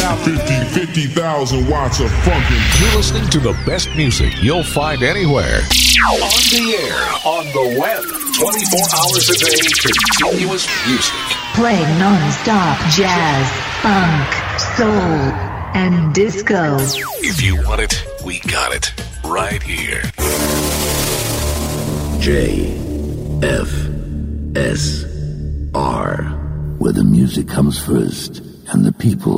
50,000 watts of funkin'. You're listening to the best music you'll find anywhere. On the air, on the web, 24 hours a day, continuous music. Playing non-stop jazz, funk, soul, and disco. If you want it, we got it. Right here. JFSR, where the music comes first and the people